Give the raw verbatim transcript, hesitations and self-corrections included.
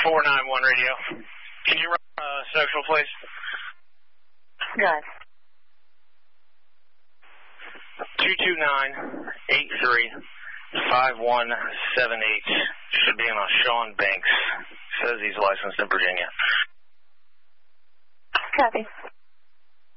four nine one radio. Can you run uh, social, please? Good. two two nine, eight three, five one seven eight. Should be in a Sean Banks. Says he's licensed in Virginia. Copy.